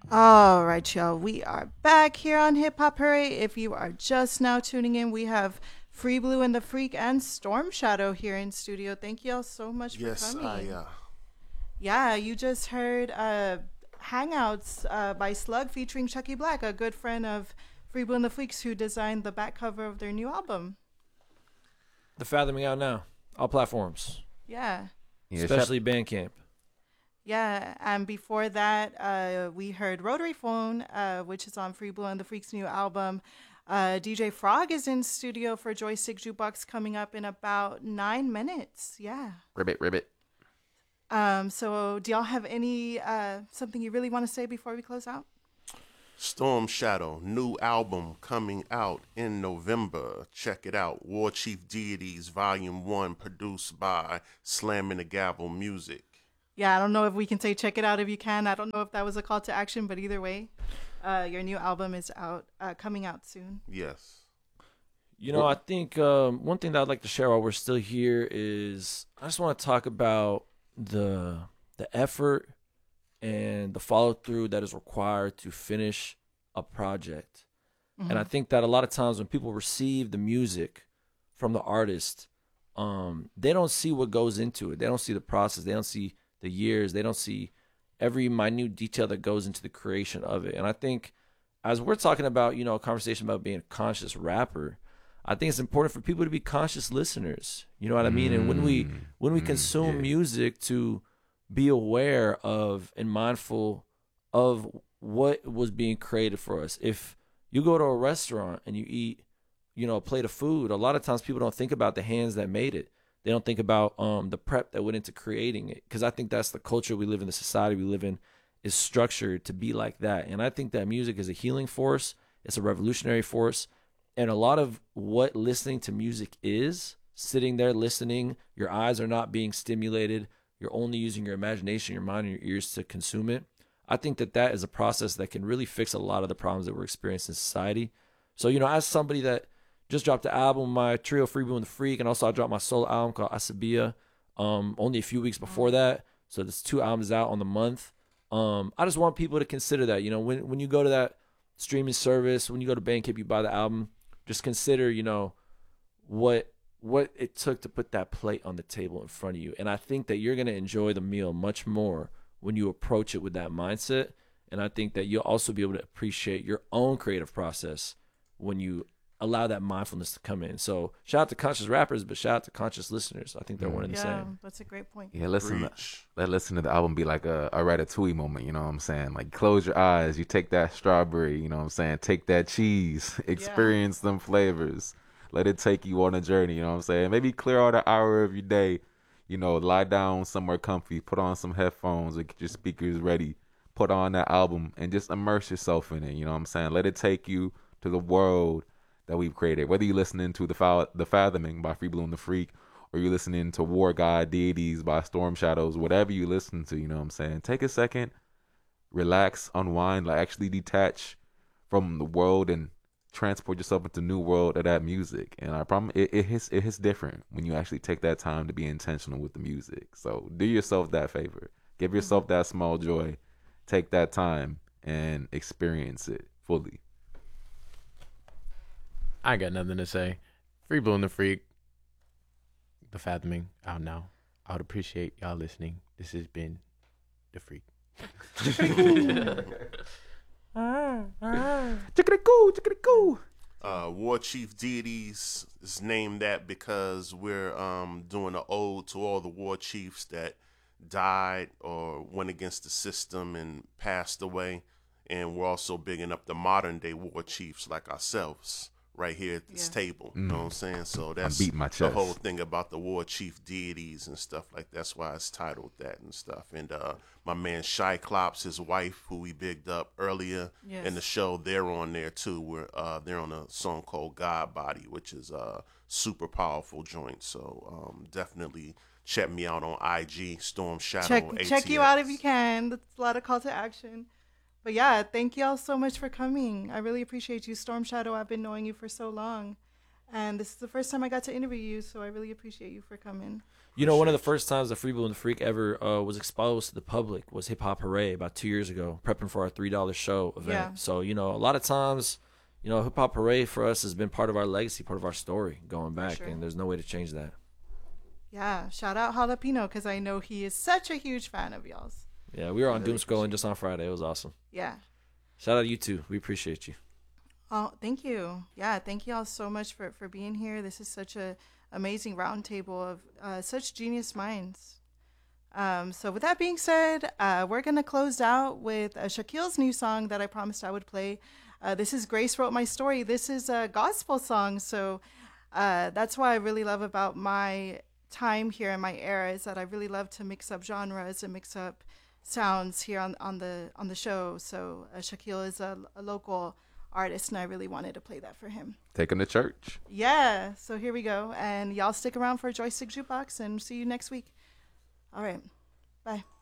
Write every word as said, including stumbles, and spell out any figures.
All right, y'all. We are back here on Hip Hop Hooray. If you are just now tuning in, we have Free Blue and the Freak and Storm Shadow here in studio. Thank y'all so much for Yes, I. coming. Uh, Yeah, you just heard uh, Hangouts uh, by Slug featuring Chucky Black, a good friend of Free Blue and the Freaks who designed the back cover of their new album. The Fathoming out now, all platforms, Yeah. Yeah, especially Bandcamp. Yeah, and before that, uh, we heard Rotary Phone, uh, which is on Free Blue and the Freaks' new album. Uh, D J Frog is in studio for Joystick Jukebox coming up in about nine minutes. Yeah. ribbit, ribbit. Um. So, do y'all have any uh something you really want to say before we close out? Storm Shadow, new album coming out in November. Check it out. War Chief Deities, Volume one, produced by Slamming the Gavel Music. Yeah, I don't know if we can say check it out if you can. I don't know if that was a call to action, but either way, uh, your new album is out, uh, coming out soon. Yes. You know, I think um, one thing that I'd like to share while we're still here is I just want to talk about the the effort and the follow through that is required to finish a project. Mm-hmm. And I think that a lot of times when people receive the music from the artist, um, they don't see what goes into it. They don't see the process. They don't see the years. They don't see every minute detail that goes into the creation of it. And I think as we're talking about, you know, a conversation about being a conscious rapper, I think it's important for people to be conscious listeners. You know what I mean? And when we when we Mm, consume yeah. music, to be aware of and mindful of what was being created for us. If you go to a restaurant and you eat, you know, a plate of food, a lot of times people don't think about the hands that made it. They don't think about um, the prep that went into creating it, because I think that's the culture we live in, the society we live in is structured to be like that. And I think that music is a healing force. It's a revolutionary force. And a lot of what listening to music is, sitting there listening, your eyes are not being stimulated. You're only using your imagination, your mind, and your ears to consume it. I think that that is a process that can really fix a lot of the problems that we're experiencing in society. So, you know, as somebody that just dropped the album, my trio Free Blue and the Freak, and also I dropped my solo album called Asabia um, only a few weeks before that. So there's two albums out on the month. Um, I just want people to consider that, you know, when when you go to that streaming service, when you go to Bandcamp, you buy the album, just consider, you know, what what it took to put that plate on the table in front of you. And I think that you're going to enjoy the meal much more when you approach it with that mindset. And I think that you'll also be able to appreciate your own creative process when you allow that mindfulness to come in. So shout out to conscious rappers, but shout out to conscious listeners. I think they're one and the Yeah, same. that's a great point. Yeah, listen. To, Preach. let listen to the album be like a, a Ratatouille moment. You know what I'm saying? Like close your eyes, you take that strawberry. You know what I'm saying? Take that cheese, experience them flavors. Let it take you on a journey. You know what I'm saying? Maybe clear out an hour of your day. You know, lie down somewhere comfy, put on some headphones, or get your speakers ready. Put on that album and just immerse yourself in it. You know what I'm saying? Let it take you to the world that we've created. Whether you're listening to the Fa- the Fathoming by Free Blue and the Freak, or you're listening to War God Deities by Storm Shadows, whatever you listen to, you know what I'm saying? Take a second, relax, unwind, like actually detach from the world and transport yourself into the new world of that music. And I promise it, it hits it hits different when you actually take that time to be intentional with the music. So do yourself that favor. Give yourself that small joy. Take that time and experience it fully. I ain't got nothing to say. Free Blue and the Freak, The Fathoming, out now. I would appreciate y'all listening. This has been The Freak. Chickadee-coo, chickadee-coo. Uh, War Chief Deities is named that because we're um, doing an ode to all the war chiefs that died or went against the system and passed away. And we're also bigging up the modern day war chiefs like ourselves right here at this Yeah. table. You know what I'm saying? So that's beating my the chest. whole thing about the war chief deities and stuff like that. That's why it's titled that and stuff. And uh, my man Cyclops, his wife, who we bigged up earlier Yes. in the show, they're on there too. We're uh, they're on a song called God Body, which is a super powerful joint. So um, definitely check me out on I G, Storm Shadow. Check A T X. check you out if you can. That's a lot of call to action. But yeah, thank you all so much for coming. I really appreciate you, Storm Shadow. I've been knowing you for so long. And this is the first time I got to interview you, so I really appreciate you for coming. You know, one of the first times the Free Blue and the Freak ever uh, was exposed to the public was Hip Hop Hooray about two years ago, prepping for our three dollar show event. Yeah. So, you know, a lot of times, you know, Hip Hop Hooray for us has been part of our legacy, part of our story going back, sure. and there's no way to change that. Yeah, shout out Jalapeno, because I know he is such a huge fan of y'all's. Yeah, we were on really Doom Scrolling just on Friday. It was awesome. Yeah. Shout out to you too. We appreciate you. Oh, thank you. Yeah, thank you all so much for, for being here. This is such a amazing roundtable of uh, such genius minds. Um, so with that being said, uh, we're going to close out with uh, Shaquille's new song that I promised I would play. Uh, this is Grace Wrote My Story. This is a gospel song. So uh, that's what I really love about my time here in my era, is that I really love to mix up genres and mix up sounds here on, on the on the show. So uh, Shaquille is a, a local artist, and I really wanted to play that for him. Take him to church. Yeah, so here we go. And y'all stick around for Joystick Jukebox, and see you next week. All right. Bye.